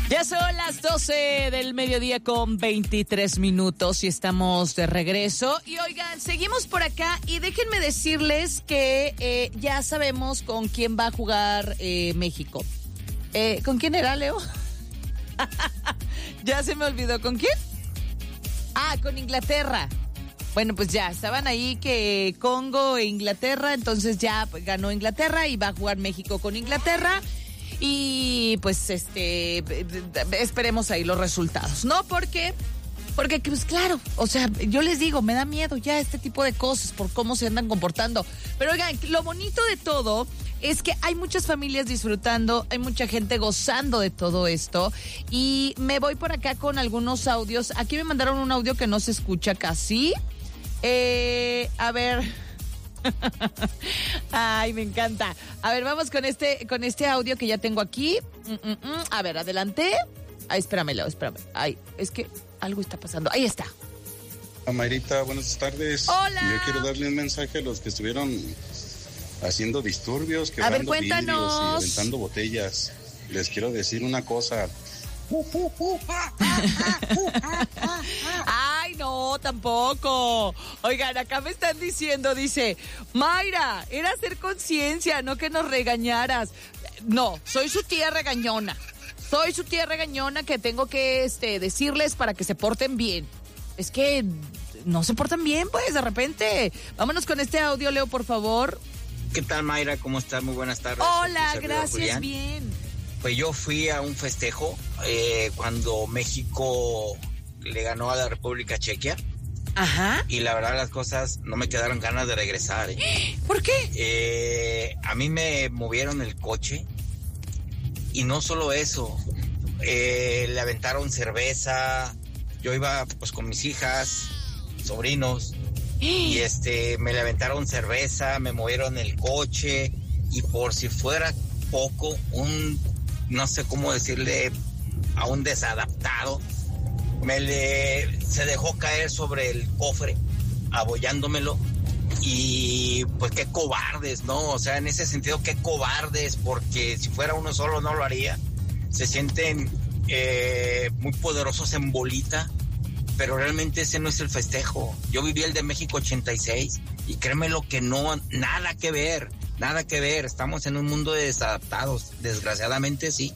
Ya son las 12 del mediodía con 23 minutos y estamos de regreso. Y oigan, seguimos por acá y déjenme decirles que ya sabemos con quién va a jugar México. ¿Con quién era, Leo? Ya se me olvidó. ¿Con quién? Ah, con Inglaterra. Bueno, pues ya, estaban ahí que Congo e Inglaterra, entonces ya ganó Inglaterra y va a jugar México con Inglaterra. Y pues esperemos ahí los resultados, ¿no? Porque pues claro, o sea, yo les digo, me da miedo ya este tipo de cosas por cómo se andan comportando. Pero oigan, lo bonito de todo es que hay muchas familias disfrutando, hay mucha gente gozando de todo esto. Y me voy por acá con algunos audios. Aquí me mandaron un audio que no se escucha casi. A ver... Ay, me encanta. A ver, vamos con este audio que ya tengo aquí. A ver, adelante. Ay, espérame, Leo, espérame. Ay, es que algo está pasando. Ahí está. Mayrita, buenas tardes. Hola. Yo quiero darle un mensaje a los que estuvieron haciendo disturbios, a ver, quebrando cuéntanos. vidrios y aventando botellas. Les quiero decir una cosa. Ay, no, tampoco. Oigan, acá me están diciendo, dice, Mayra, era hacer conciencia, no que nos regañaras. No, soy su tía regañona. Soy su tía regañona que tengo que decirles para que se porten bien. Es que no se portan bien, pues, de repente. Vámonos con este audio, Leo, por favor. ¿Qué tal, Mayra? ¿Cómo estás? Muy buenas tardes. Hola, gracias, Julián. Bien. Pues yo fui a un festejo cuando México le ganó a la República Chequia. Ajá. Y la verdad las cosas no me quedaron ganas de regresar. ¿Por qué? A mí me movieron el coche y no solo eso, le aventaron cerveza. Yo iba pues con mis hijas, sobrinos, y me le aventaron cerveza, me movieron el coche y por si fuera poco, no sé cómo decirle, a un desadaptado, se dejó caer sobre el cofre, abollándomelo, y pues qué cobardes, ¿no? O sea, en ese sentido, qué cobardes, porque si fuera uno solo no lo haría. Se sienten muy poderosos en bolita, pero realmente ese no es el festejo. Yo viví el de México 86 y créeme lo que no, nada que ver. Nada que ver, estamos en un mundo de desadaptados, desgraciadamente sí.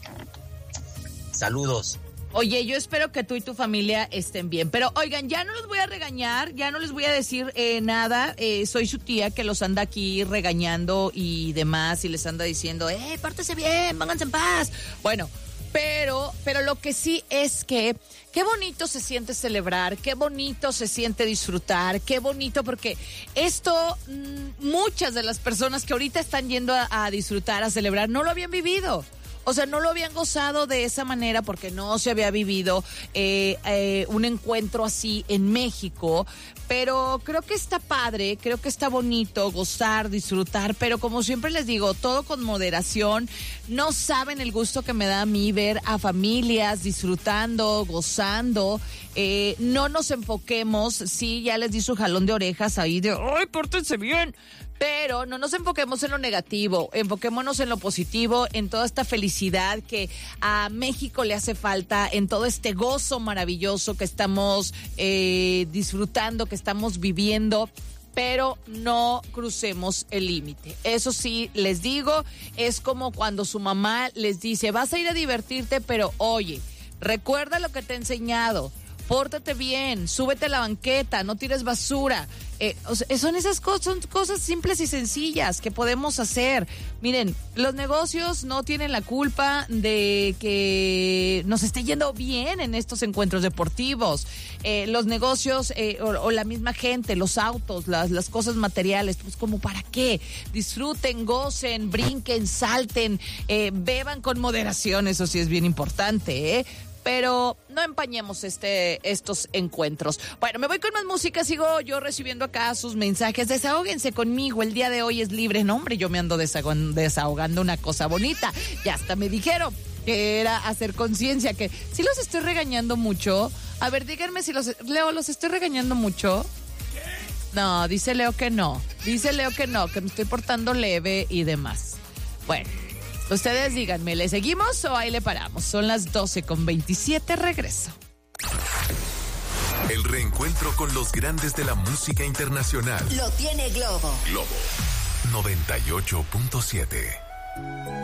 Saludos. Oye, yo espero que tú y tu familia estén bien, pero oigan, ya no los voy a regañar, ya no les voy a decir nada, soy su tía que los anda aquí regañando y demás, y les anda diciendo, pórtese bien, pónganse en paz. Bueno, pero lo que sí es que qué bonito se siente celebrar, qué bonito se siente disfrutar, qué bonito, porque esto, muchas de las personas que ahorita están yendo a disfrutar, a celebrar, no lo habían vivido. O sea, no lo habían gozado de esa manera porque no se había vivido un encuentro así en México. Pero creo que está padre, creo que está bonito gozar, disfrutar, pero como siempre les digo, todo con moderación. No saben el gusto que me da a mí ver a familias disfrutando, gozando. No nos enfoquemos, sí, ya les di su jalón de orejas ahí de, ¡ay, pórtense bien! Pero no nos enfoquemos en lo negativo, enfoquémonos en lo positivo, en toda esta felicidad que a México le hace falta, en todo este gozo maravilloso que estamos disfrutando, que estamos viviendo, pero no crucemos el límite. Eso sí, les digo, es como cuando su mamá les dice, vas a ir a divertirte, pero oye, recuerda lo que te he enseñado. Pórtate bien, súbete a la banqueta, no tires basura. O sea, son esas cosas, son cosas simples y sencillas que podemos hacer. Miren, los negocios no tienen la culpa de que nos esté yendo bien en estos encuentros deportivos. Los negocios o la misma gente, los autos, las cosas materiales, pues como para qué. Disfruten, gocen, brinquen, salten, beban con moderación, eso sí es bien importante, pero no empañemos estos encuentros. Bueno, me voy con más música, sigo yo recibiendo acá sus mensajes. Desahóguense conmigo, el día de hoy es libre. No, hombre, yo me ando desahogando una cosa bonita. Ya hasta me dijeron que era hacer conciencia, que si los estoy regañando mucho. A ver, díganme si los estoy regañando mucho. No, dice Leo que no. Dice Leo que no, que me estoy portando leve y demás. Bueno, Ustedes díganme, ¿le seguimos o ahí le paramos? Son las 12:27, regreso. El reencuentro con los grandes de la música internacional. Lo tiene Globo. Globo 98.7.